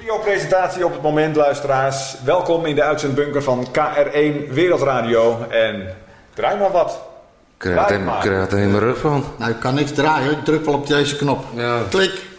Presentatie op het moment, luisteraars. Welkom in de uitzendbunker van KR1 Wereldradio. En draai maar wat. Ik krijg er helemaal rug van. Nou, ik kan niks draaien. Ik druk wel op deze knop. Ja. Klik.